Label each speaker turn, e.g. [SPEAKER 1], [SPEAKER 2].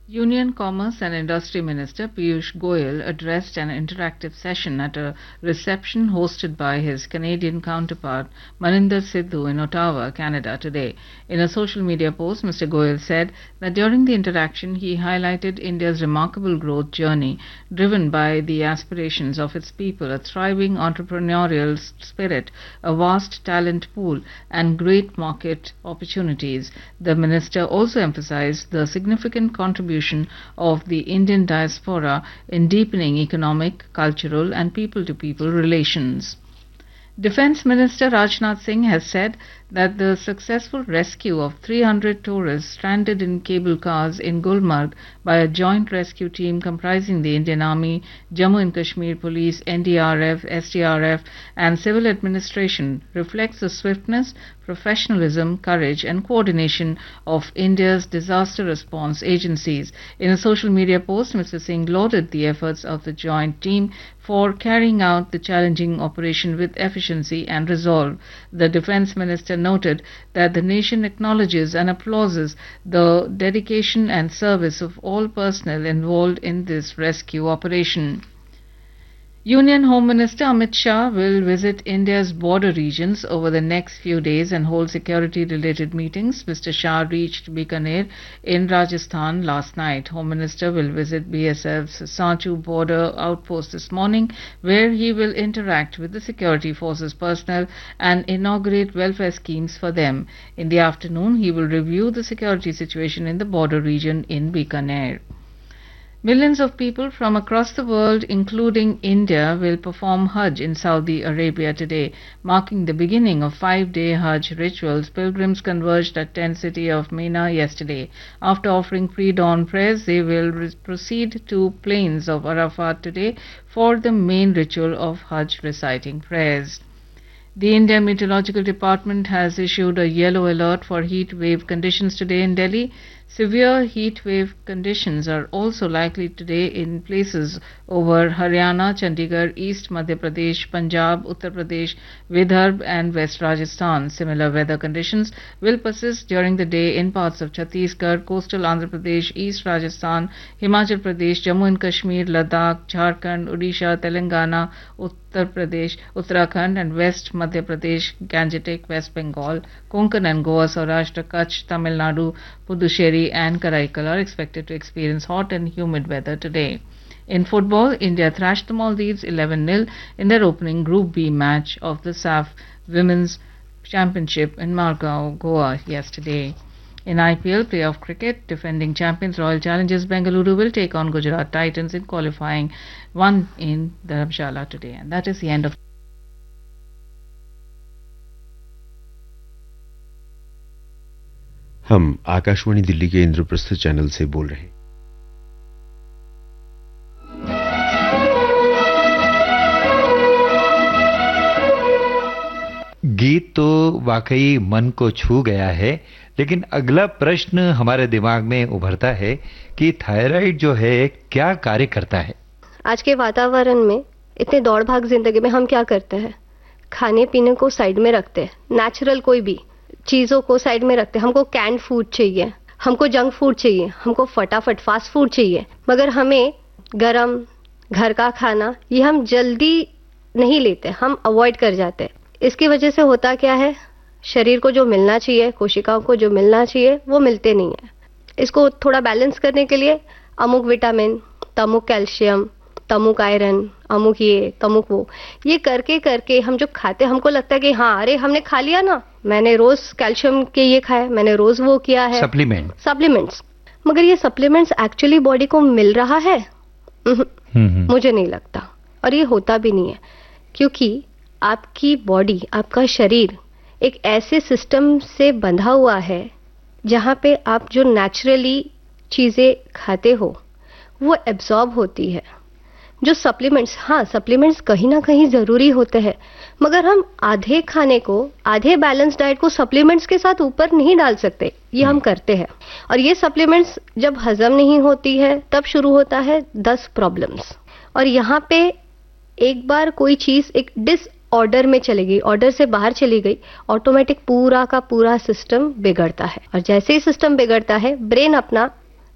[SPEAKER 1] Union Commerce and Industry Minister Piyush Goyal addressed an interactive session at a reception hosted by his Canadian counterpart Maninder Sidhu in Ottawa, Canada today. In a social media post, Mr. Goyal said that during the interaction he highlighted India's remarkable growth journey driven by the aspirations of its people, a thriving entrepreneurial spirit, a vast talent pool, and great market opportunities. The minister also emphasized the significant contribution of the Indian diaspora in deepening economic, cultural, and people to people relations. Defence Minister Rajnath Singh has said that the successful rescue of 300 tourists stranded in cable cars in Gulmarg by a joint rescue team comprising the Indian Army, Jammu and Kashmir Police, NDRF, SDRF, and civil administration reflects the swiftness, professionalism, courage, and coordination of India's disaster response agencies. In a social media post, Mr. Singh lauded the efforts of the joint team for carrying out the challenging operation with efficiency and resolve. The Defence Minister noted that the nation acknowledges and applauds the dedication and service of all personnel involved in this rescue operation. Union Home Minister Amit Shah will visit India's border regions over the next few days and hold security related meetings. Mr. Shah reached Bikaner in Rajasthan last night. Home Minister will visit BSF's Sanchu border outpost this morning, where he will interact with the security forces personnel and inaugurate welfare schemes for them. In the afternoon, he will review the security situation in the border region in Bikaner. Millions of people from across the world, including India, will perform Hajj in Saudi Arabia today, marking the beginning of 5-day Hajj rituals. Pilgrims converged at tent city of Mina yesterday. After offering pre-dawn prayers, they will proceed to plains of Arafat today for the main ritual of Hajj reciting prayers. The India Meteorological Department has issued a yellow alert for heat wave conditions today in Delhi. Severe heat wave conditions are also likely today in places over Haryana, Chandigarh, East Madhya Pradesh, Punjab, Uttar Pradesh, Vidarbha and West Rajasthan. Similar weather conditions will persist during the day in parts of Chhattisgarh, coastal Andhra Pradesh, East Rajasthan, Himachal Pradesh, Jammu and Kashmir, Ladakh, Jharkhand, Odisha, Telangana, Uttar Pradesh, Uttarakhand and West Madhya Pradesh, Gangetic, West Bengal, Konkan and Goa, Saurashtra, Kutch, Tamil Nadu, Puducherry and Karaikal are expected to experience hot and humid weather today. In football, India thrashed the Maldives 11-0 in their opening Group B match of the SAF Women's Championship in Margao, Goa yesterday. In IPL playoff cricket, defending champions Royal Challengers Bengaluru will take on Gujarat Titans in qualifying one in Dharamshala today. And that is the end of
[SPEAKER 2] हम आकाशवाणी दिल्ली के Indraprastha channel से बोल रहे हैं।
[SPEAKER 3] गीत तो वाकई मन को छू गया है, लेकिन अगला प्रश्न हमारे दिमाग में उभरता है कि थायराइड जो है क्या कार्य करता है।
[SPEAKER 4] आज के वातावरण में इतने दौड़ भाग जिंदगी में हम क्या करते हैं, खाने पीने को साइड में रखते हैं, नेचुरल कोई भी चीजों को साइड में रखते हैं। हमको कैंड फूड चाहिए, हमको जंक फूड चाहिए, हमको फटाफट फास्ट फूड चाहिए, मगर हमें गरम घर का खाना ये हम जल्दी नहीं लेते, हम अवॉइड कर जाते हैं। इसकी वजह से होता क्या है, शरीर को जो मिलना चाहिए, कोशिकाओं को जो मिलना चाहिए वो मिलते नहीं है। इसको थोड़ा बैलेंस करने के लिए अमुक विटामिन, तमुक कैल्शियम, तमुक आयरन, अमुक ये तमुक वो, ये करके करके हम जो खाते हमको लगता है कि हाँ अरे हमने खा लिया ना, मैंने रोज कैल्शियम के ये खाया, मैंने रोज वो किया है, सप्लीमेंट्स। मगर ये सप्लीमेंट्स एक्चुअली बॉडी को मिल रहा है? मुझे नहीं लगता, और ये होता भी नहीं है, क्योंकि आपकी बॉडी, आपका शरीर एक ऐसे सिस्टम से बंधा हुआ है जहाँ पे आप जो नेचुरली चीजें खाते हो वो एब्जॉर्ब होती है। जो सप्लीमेंट्स, हाँ सप्लीमेंट्स कहीं ना कहीं जरूरी होते हैं, मगर हम आधे खाने को, आधे बैलेंस डाइट को सप्लीमेंट्स के साथ ऊपर नहीं डाल सकते, ये हम करते हैं। और ये सप्लीमेंट्स जब हजम नहीं होती है तब शुरू होता है 10 प्रॉब्लम्स। और यहाँ पे एक बार कोई चीज एक डिसऑर्डर में चली गई, ऑर्डर से बाहर चली गई, ऑटोमेटिक पूरा का पूरा सिस्टम बिगड़ता है। और जैसे ही सिस्टम बिगड़ता है, ब्रेन अपना